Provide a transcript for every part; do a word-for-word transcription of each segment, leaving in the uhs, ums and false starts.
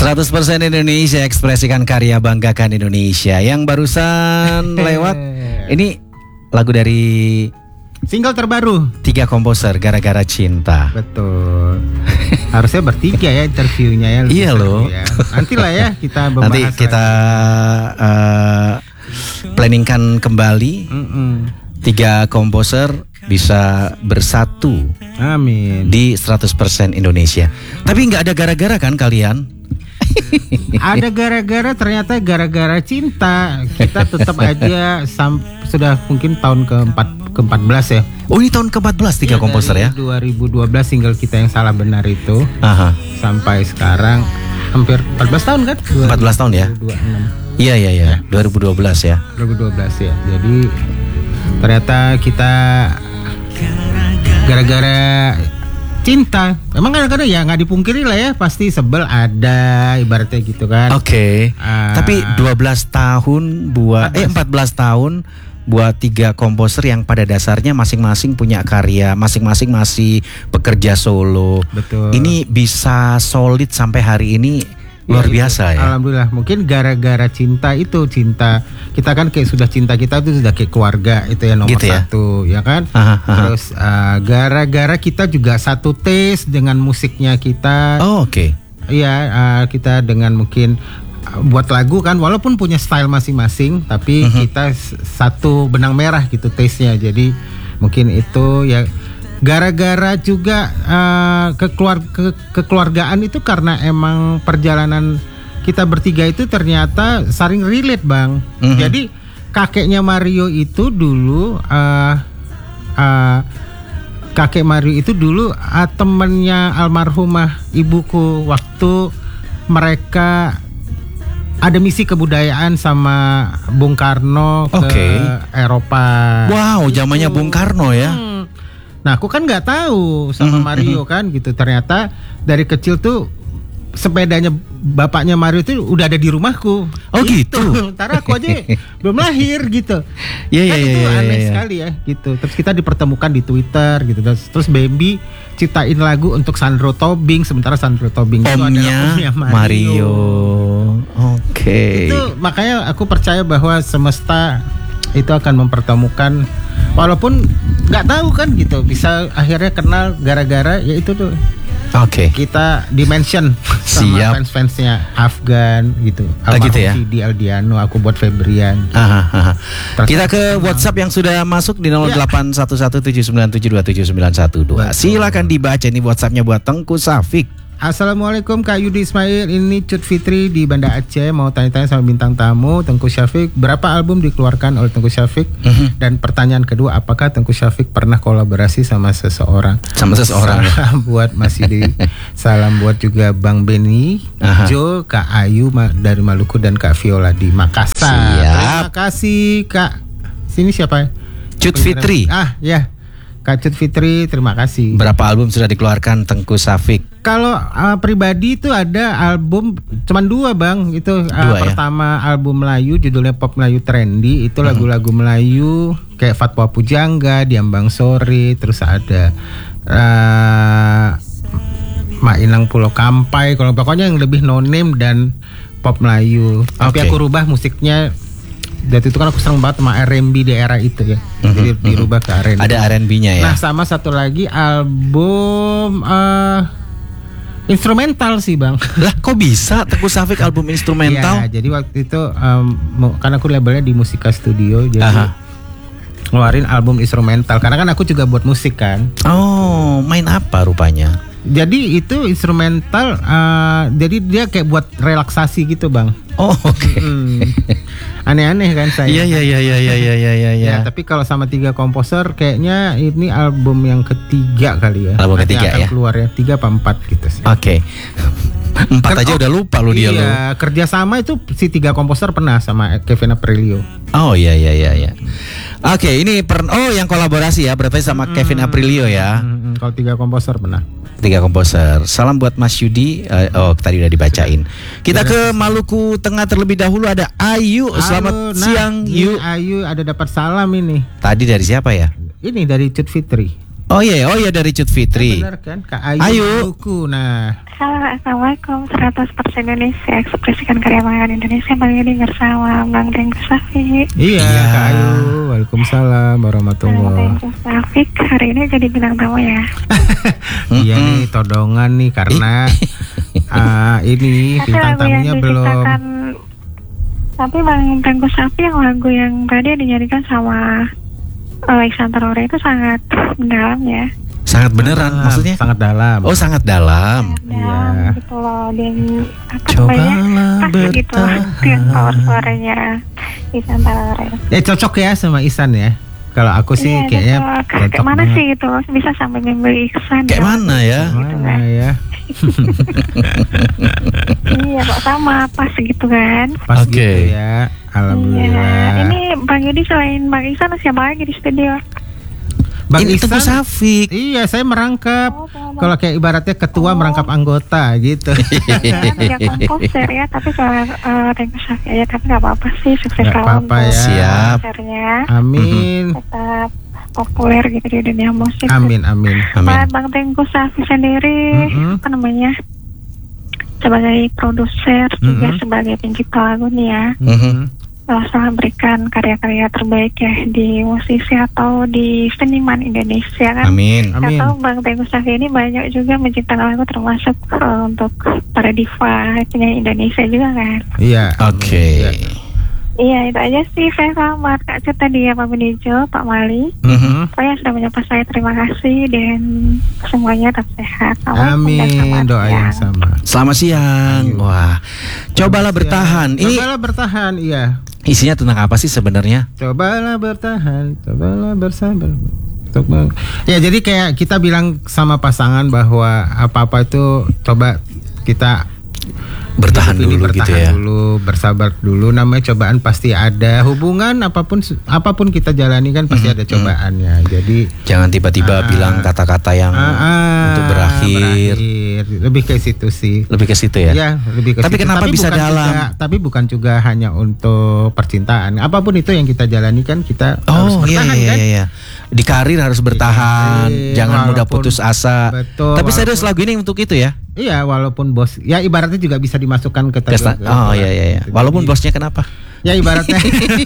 seratus persen Indonesia, ekspresikan karya, banggakan Indonesia. Yang barusan lewat ini lagu dari single terbaru Tiga Komposer, Gara-Gara Cinta. Betul. Harusnya bertiga ya interviewnya ya. Iya loh ya. Nanti lah ya kita membahas. Nanti kita uh, planningkan kembali. Mm-mm. Tiga komposer bisa bersatu. Amin. Di seratus persen Indonesia. Tapi gak ada gara-gara kan kalian? Ada gara-gara, ternyata gara-gara cinta. Kita tetap aja sam- sudah mungkin tahun keempat keempat belas ya. Oh ini tahun keempat belas Tiga ya, Komposer ya. dua ribu dua belas single kita yang salah benar itu. Aha. Sampai sekarang hampir empat belas tahun kan? empat belas tahun ya. Iya iya iya. dua ribu dua belas ya. dua ribu dua belas ya. Jadi ternyata kita gara-gara cinta. Emang kadang-kadang ya nggak dipungkiri lah ya, pasti sebel ada, ibaratnya gitu kan. Oke. Okay. Uh, Tapi dua belas tahun buat eh empat belas tahun buat tiga komposer yang pada dasarnya masing-masing punya karya, masing-masing masih bekerja solo. Betul. Ini bisa solid sampai hari ini. Luar ya, biasa itu. Ya. Alhamdulillah. Mungkin gara-gara cinta itu, cinta kita kan kayak sudah cinta kita itu sudah kayak keluarga, itu ya nomor gitu ya? Satu, ya kan. Aha, aha. Terus uh, gara-gara kita juga satu taste dengan musiknya kita. Oh oke. Okay. Iya, uh, kita dengan mungkin uh, buat lagu kan, walaupun punya style masing-masing, tapi uh-huh. kita s- satu benang merah gitu taste-nya. Jadi mungkin itu ya. Gara-gara juga uh, kekeluar- ke- kekeluargaan itu karena emang perjalanan kita bertiga itu ternyata saling relate bang. Mm-hmm. Jadi kakeknya Mario itu dulu uh, uh, kakek Mario itu dulu uh, temennya almarhumah ibuku waktu mereka ada misi kebudayaan sama Bung Karno ke okay. Eropa. Wow, zamannya Bung Karno ya. Hmm. Nah aku kan nggak tahu sama Mario kan gitu. Ternyata dari kecil tuh sepedanya bapaknya Mario itu udah ada di rumahku. Oh gitu. Ntar aku aja belum lahir gitu. Iya kan iya itu iya. aneh ya, sekali ya gitu. Terus kita dipertemukan di Twitter gitu. Terus, terus Bambi ciptain lagu untuk Sandro Tobing, sementara Sandro Tobing omnya, itu adalah omnya Mario. Mario. Oke. Okay. Itu makanya aku percaya bahwa semesta itu akan mempertemukan, walaupun nggak tahu kan gitu, bisa akhirnya kenal gara-gara ya itu tuh. Oke. Okay. Kita dimension sama fans-fansnya Afgan gitu. Ah, gitu ya. Di Aldiano, aku buat Febrian. Aha, aha. Kita ke WhatsApp yang sudah masuk di nol delapan satu satu tujuh sembilan tujuh dua tujuh sembilan satu dua. Silakan dibaca nih WhatsAppnya buat Tengku Safik. Assalamualaikum Kak Yudi Ismail, ini Cut Fitri di Banda Aceh, mau tanya-tanya sama bintang tamu Tengku Syafiq, berapa album dikeluarkan oleh Tengku Syafiq? Uh-huh. Dan pertanyaan kedua, apakah Tengku Syafiq pernah kolaborasi sama seseorang? Sama seseorang. Salam buat Mas Yudi, salam buat juga Bang Beni, uh-huh. Jo, Kak Ayu dari Maluku dan Kak Viola di Makassar. Siap. Terima kasih Kak. Sini siapa? Cut Fitri. Ah ya. Kak Cut Fitri, terima kasih. Berapa album sudah dikeluarkan Tengku Syafiq? Kalau uh, pribadi itu ada album cuman dua bang. Itu uh, dua, pertama ya? Album Melayu judulnya Pop Melayu Trendy. Itu hmm. lagu-lagu Melayu kayak Fatwa Pujangga, Diambang Sore. Terus ada uh, Mainang Pulau Kampai. Kalau pokoknya yang lebih no name dan pop Melayu. Tapi okay. aku rubah musiknya. Dan itu kan aku seneng banget sama R and B di era itu ya. Mm-hmm, jadi dirubah ke R and B. Ada R and B-nya ya. Nah sama satu lagi album uh, instrumental sih bang. Lah kok bisa Tengku Syafiq album instrumental? Ya jadi waktu itu um, karena aku labelnya di Musika Studio, jadi Aha. ngeluarin album instrumental. Karena kan aku juga buat musik kan. Oh, main apa rupanya? Jadi itu instrumental, uh, jadi dia kayak buat relaksasi gitu bang. Oh oke. Okay. Hmm. Aneh-aneh kan saya. Iya iya iya iya iya iya iya. Ya, tapi kalau sama tiga komposer kayaknya ini album yang ketiga kali ya. Album Nanti ketiga ya. Keluar ya tiga apa empat gitu sih. Oke. Okay. Empat Ker- aja oh, udah lupa lu dia iya, lu. Iya kerjasama itu si tiga komposer pernah sama Kevin Aprilio. Oh iya iya iya iya. Oke okay, ini per- oh yang kolaborasi ya berarti sama hmm, Kevin Aprilio ya. Hmm, hmm, kalau tiga komposer pernah. Tiga komposer. Salam buat Mas Yudi. Uh, oh tadi udah dibacain. Kita ke Maluku Tengah terlebih dahulu ada Ayu. Halo, Selamat nah, siang Yu. Ayu ada dapat salam ini. Tadi dari siapa ya? Ini dari Cut Fitri. Oh iya, oh iya dari Cut Fitri. Benar kan? Kak Ayu. Ayu. Buku. Nah. Halo, Assalamualaikum. seratus persen Indonesia, ekspresikan karya pangan Indonesia. Bang Yudi bersama Bang Tengku Safi. Iya, Iya. Kak Ayu. Waalaikumsalam Bang warahmatullahi. Tengku Safi hari ini jadi bintang tamu ya. Iya nih todongan nih karena ah, ini Tapi bintang lagu yang tamunya belum. diciptakan, tapi Bang Tengku Safi yang lagu yang tadi dinyanyikan sama Alexander Ore itu sangat mendalam ya. Sangat beneran Dalam, maksudnya? sangat dalam. Oh sangat dalam. Dalam gitu loh. Dan apa Cobalah namanya? Pas gitu loh. bertahan. Yang power suaranya Alexander Ore. Eh cocok ya sama Isan ya. Kalau aku sih Iya, kayaknya cocok. cocok Kayak mana banget. sih gitu loh, bisa sampai membeli iksan. Kayak mana ya? Mana ya? Iya kok sama pas gitu kan. Pas Oke. gitu ya. Alhamdulillah. Iya. Ini Bang Yudi selain Bang Iksan siapa lagi di studio? Bang Ini Tengku Ihsan, Safik. iya saya merangkap. Oh, sama. Kalau kayak ibaratnya ketua Oh. merangkap anggota gitu. Jangan dia komposer ya, tapi kalau uh, Tengku Safi aja, tapi nggak apa-apa sih, sukses Nggak selalu apa-apa untuk ya. Siap. konsernya, Amin. tetap populer gitu di dunia musik. Amin amin. Amin. Pak Bang Tengku Safi sendiri, Mm-mm. apa namanya, sebagai produser juga Mm-mm. sebagai pencipta lagu nih ya, Mhm. uh, selalu memberikan karya-karya terbaik ya di musisi atau di seniman Indonesia kan. Amin. Amin. Atau Bang Tengku Safi ini banyak juga menciptakan lagu termasuk uh, untuk para diva penyanyi Indonesia juga kan. Iya. Oke. Iya. Iya itu aja sih, saya selamat Kak Cut tadi ya, Pak Benijo, Pak Mali. Mhm. Pokoknya sudah menyapa saya, terima kasih dan semuanya tetap sehat. Assalamualaikum dan Amin. selamat Doa yang siang. sama. Selamat siang. Ayo. Wah. Cobalah bertahan. Ini Cobalah bertahan, iya. isinya tentang apa sih sebenarnya? Cobalah bertahan, cobalah bersabar. Untuk meng- Ya jadi kayak kita bilang sama pasangan bahwa apa-apa itu coba kita Bertahan hidup ini dulu bertahan gitu ya. dulu, bersabar dulu. Namanya cobaan pasti ada. Hubungan apapun apapun kita jalani kan pasti ada cobaannya. Jadi Jangan tiba-tiba Ah. bilang kata-kata yang ah, ah, untuk berakhir. berakhir. Lebih ke situ sih. Lebih ke situ ya. Ya, lebih ke Tapi situ. kenapa bisa bukan dalam? juga- tapi bukan juga hanya untuk percintaan. Apapun itu yang kita jalani kan kita harus Oh iya bertahan iya kan. iya iya. Di karir harus bertahan, karir, jangan mudah walaupun- putus asa. betul, Tapi serius walaupun- lagu ini untuk itu ya. Iya, walaupun bos, ya ibaratnya juga bisa dimasukkan ke Tes- tadi- oh iya iya iya. Jadi, Walaupun bosnya kenapa? ya ibaratnya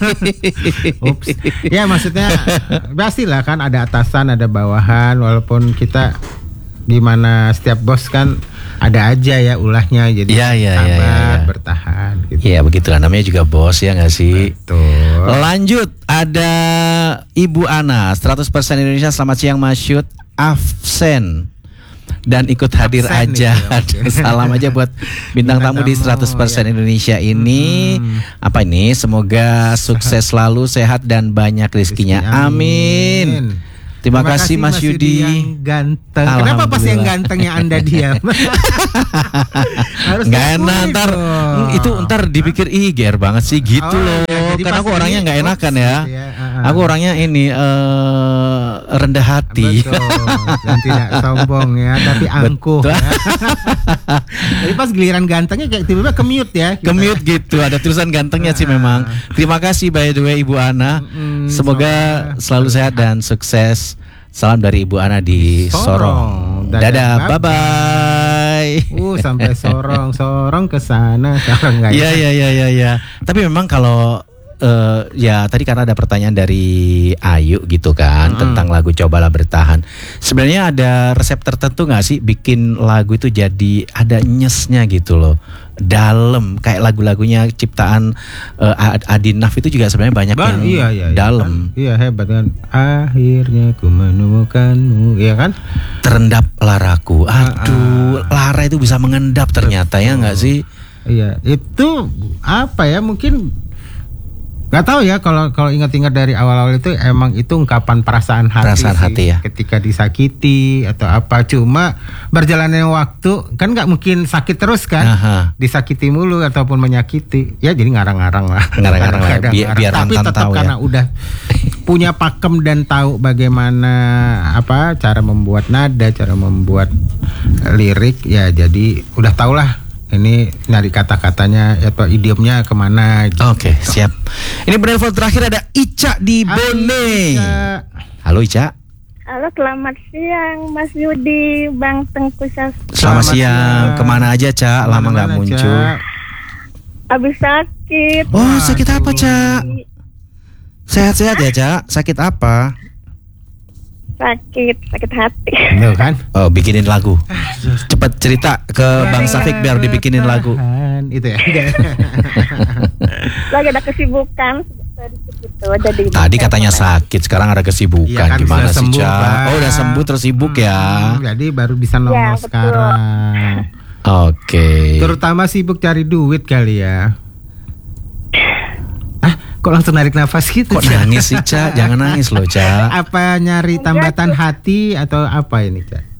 Ups. Ya maksudnya pastilah kan ada atasan, ada bawahan, walaupun kita gimana setiap bos kan ada aja ya ulahnya, jadi Iya, iya, sabar, iya, iya, iya. bertahan gitu. Iya begitulah namanya juga bos ya nggak sih. Betul. Lanjut ada Ibu Ana seratus persen Indonesia. Selamat siang Mas Syut. Absen dan ikut hadir Absen aja. nih, ya, mungkin. Salam aja buat bintang Bintang tamu di tamu, seratus persen ya. Indonesia ini. Hmm. Apa ini? Semoga sukses selalu, sehat dan banyak rezekinya. Rizky, Amin. Terima, kasih Mas Yudi. yang ganteng. Kenapa pas yang Alhamdulillah. gantengnya Anda diam? Harus Nggak enak diakui ntar dong. hmm, itu ntar dipikir ih ger banget sih gitu Oh, loh. ya, jadi Karena pas aku orangnya ini, nggak ups, enakan ya. gitu ya, ah, ah. Aku orangnya ini eh, rendah hati. Betul. Dan tidak sombong ya, tapi angkuh. Betul. Ya. Jadi pas giliran gantengnya kayak tiba-tiba ke-mute ya. kita. Kemute gitu, ada tulisan gantengnya sih memang. Terima kasih by the way Ibu Ana. Mm, Semoga semoga selalu sehat dan sukses. Salam dari Ibu Ana di Sorong. Sorong. Dadah, Dadah, bye-bye. bye bye. Uh sampai sorong, sorong ke sana, sorong enggak Iya iya iya iya iya. Tapi memang kalau eh, ya tadi karena ada pertanyaan dari Ayu gitu kan Mm-mm. tentang lagu Cobalah Bertahan. Sebenarnya ada resep tertentu nggak sih bikin lagu itu jadi ada nyesnya gitu loh. Dalam kayak lagu-lagunya ciptaan eh, Ad- Adinaf itu juga sebenarnya banyak Bang, yang iya, iya, iya, dalam. kan? Iya hebat kan. Akhirnya ku menemukanmu, iya kan? Terendap laraku. Aduh, lara itu bisa mengendap ternyata ya nggak sih? Iya, itu apa ya? Mungkin nggak tahu ya kalau kalau ingat-ingat dari awal-awal itu emang itu ungkapan perasaan hati, Perasaan sih, hati ya. ketika disakiti atau apa. Cuma berjalannya waktu kan nggak mungkin sakit terus kan, Aha. disakiti mulu ataupun menyakiti, ya jadi ngarang-ngarang lah. Ngarang-ngarang lah, Kadang-kadang biar- ngarang. biar Tapi Antan tetap tahu ya. karena udah punya pakem dan tahu bagaimana apa cara membuat nada, cara membuat eh, lirik, ya jadi udah tau lah. Ini nyari kata-katanya atau idiomnya kemana gitu. Oke, siap. Ini penelpon terakhir ada Ica di Bone. Ica. Halo Ica. Halo, selamat siang Mas Yudi, Bang Tengku Safi. Selamat, Selamat siang. siang. Kemana aja, Cak? Lama nggak Mana-mana, muncul. Cak. Habis sakit. Oh, sakit apa, Waduh. Cak? Sehat-sehat ya, Cak? Sakit apa? Sakit, sakit hati. Tuh kan? Oh, bikinin lagu. Cepet cerita ke Bang Safik biar dibikinin lagu. Tahan, itu ya. Lagi ada kesibukan sedikit gitu. Jadi Tadi katanya sakit, sekarang ada kesibukan. Iya kan, Gimana sudah sih, sembuh, Cak? Bang. Oh, udah sembuh terus sibuk ya. Hmm, jadi baru bisa nongol Ya, betul. sekarang. Oke. Terutama sibuk cari duit kali ya. Ah, kok langsung narik nafas gitu? Kok Cak? nangis sih, Cak? Jangan nangis loh, Cak. Apa nyari tambatan hati atau apa ini, Cak?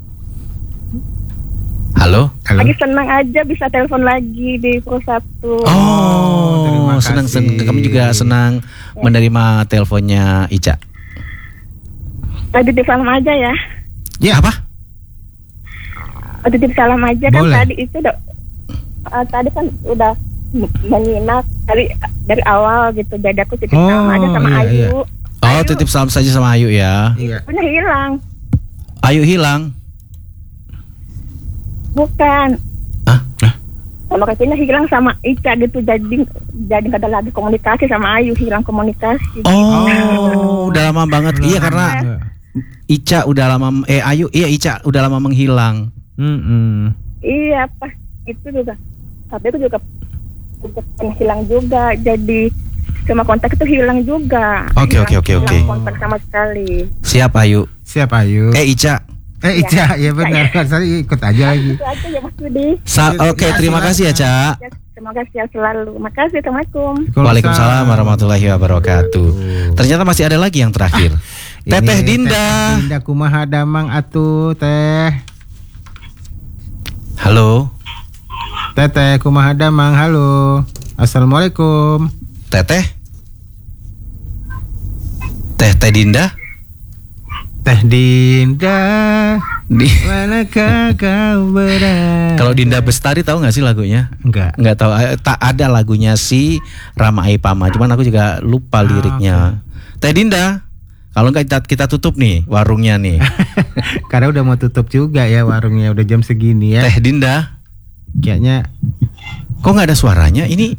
Halo? Halo? lagi senang aja bisa telepon lagi di Pro Satu. Oh, terima senang, kasih. senang. Kami juga senang menerima teleponnya Ica. Tadi titip salam aja ya. Ya, Apa? Oh, titip salam aja kan Boleh. tadi itu udah uh, tadi kan udah m- menyimak dari dari awal gitu. Jadi aku titip Oh, salam aja sama iya, Ayu. iya. Oh, Ayu, titip salam saja sama Ayu ya. Iya. punya hilang. Ayu hilang. Bukan. Hah? Sama kayaknya hilang sama Ica gitu. Jadi jadi nggak ada lagi komunikasi sama Ayu, hilang komunikasi. Oh, udah lama banget. Iya, karena Iya. Ica udah lama eh Ayu, iya Ica udah lama menghilang. Mm-mm. Iya, pas itu juga. Tapi itu juga juga pernah hilang juga. Jadi sama kontak itu hilang juga. Oke, Hilang- oke, oke, hilang oke. kontak sama sekali. Siap Ayu. Siap Ayu. Eh Ica. Eh Ica, ya benar. Saya ikut aja lagi. Itu aja ya Mas Budi. Sa- Oke, terima kasih ya, Ca. Ya, terima kasih ya selalu. Makasih, Assalamualaikum. Waalaikumsalam warahmatullahi wabarakatuh. Ternyata masih ada lagi yang terakhir. Ini Teteh Dinda. Teteh Dinda kumaha damang atuh teh. Halo, Teteh kumaha damang, halo. Assalamualaikum. Teteh. Teteh Dinda. Teh Dinda, Di manakah kau berada? Kalau Dinda Bestari tahu nggak sih lagunya? Enggak. Nggak tahu. Eh, Tak ada lagunya si Rama Aipama. Cuman aku juga lupa liriknya. Teh Dinda. Kalau nggak kita, kita tutup nih warungnya nih. Karena udah mau tutup juga ya warungnya, udah jam segini ya. Teh Dinda. Kayaknya Kok nggak ada suaranya? Ini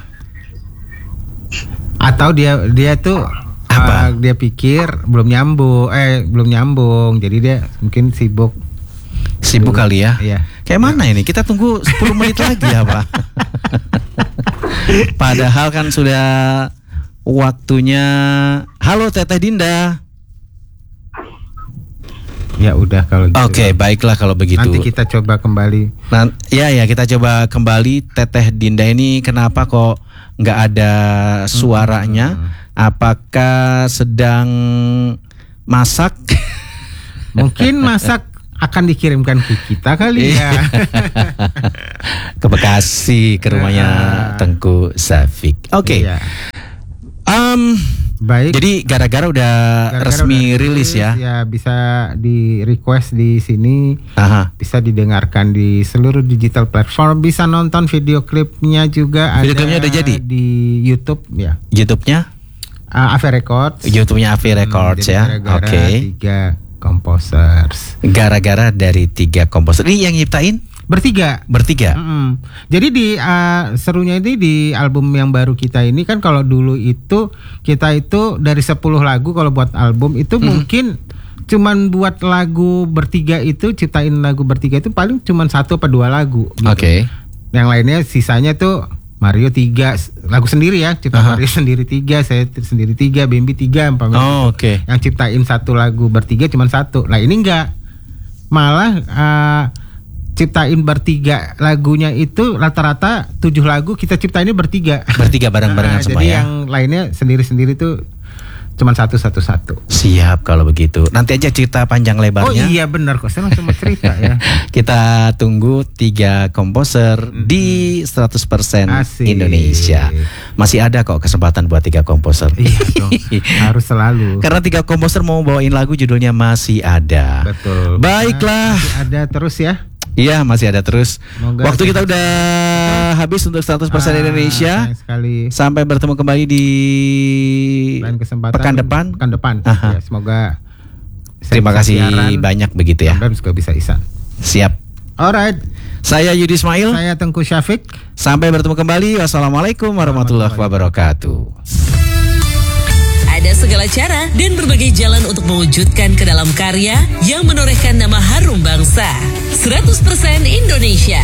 atau dia dia tuh Apa? uh, dia pikir belum nyambung, eh belum nyambung, jadi dia mungkin sibuk. sibuk kali ya. Iya. Kayak mana ini? Kita tunggu sepuluh menit lagi ya, Pak. Padahal kan sudah waktunya. Halo Teteh Dinda. Ya udah kalau gitu. Oke, baiklah kalau begitu. Nanti kita coba kembali. Nah, ya ya kita coba kembali. Teteh Dinda ini kenapa kok nggak ada suaranya? Apakah sedang masak? Mungkin masak akan dikirimkan ke kita kali ya. Ke Bekasi, ke rumahnya Ah. Tengku Safik. Oke. Iya. Em, Baik. jadi gara-gara udah Gara-gara resmi udah rilis ya. Ya bisa di request di sini, Aha. bisa didengarkan di seluruh digital platform, bisa nonton video klipnya juga. Video ada klipnya udah jadi? di YouTube ya. YouTube-nya? Uh, Ave Records. YouTube-nya Avi Records Hmm, jadi ya. gara-gara Oke. Tiga composers. Gara-gara dari tiga komposer. Ini yang nyiptain Bertiga. bertiga. Mm-mm. Jadi di uh, serunya ini di album yang baru kita ini kan, kalau dulu itu kita itu dari sepuluh lagu kalau buat album itu Mhm. mungkin cuman buat lagu bertiga itu, ciptain lagu bertiga itu paling cuman satu atau dua lagu gitu. Oke. Yang lainnya sisanya tuh Mario tiga lagu sendiri ya, cipta Aha. Mario sendiri tiga, saya t- sendiri tiga, Bambi tiga, umpamanya. Oh, oke. Yang ciptain satu lagu bertiga cuman satu. Nah ini enggak, malah uh, ciptain bertiga lagunya itu rata-rata tujuh lagu kita ciptainnya bertiga. Bertiga bareng-barengan Nah, semua jadi ya. yang lainnya sendiri-sendiri tuh cuman satu satu satu. Siap kalau begitu. Nanti aja cerita panjang Oh lebarnya. iya benar kok, saya langsung mau cerita ya. Kita tunggu tiga komposer di seratus persen Asik. Indonesia. Masih ada kok kesempatan buat tiga komposer. Iya dong, harus selalu. Karena tiga komposer mau bawain lagu judulnya Masih Ada. Betul. Baiklah. Masih ada terus ya. Iya, masih ada terus. Semoga Waktu kita sehat. udah habis untuk seratus persen Ah, Indonesia. sayang sekali. Sampai bertemu kembali di Lain kesempatan pekan depan. Pekan depan. Aha. Ya, semoga sehat Terima kasih siaran. banyak begitu ya. Bams juga bisa Ihsan. Siap. Alright. Saya Yudi Ismail. Saya Tengku Syafiq. Sampai bertemu kembali. Wassalamualaikum warahmatullahi wabarakatuh. Ada segala cara dan berbagai jalan untuk mewujudkan ke dalam karya yang menorehkan nama harum bangsa. seratus persen Indonesia.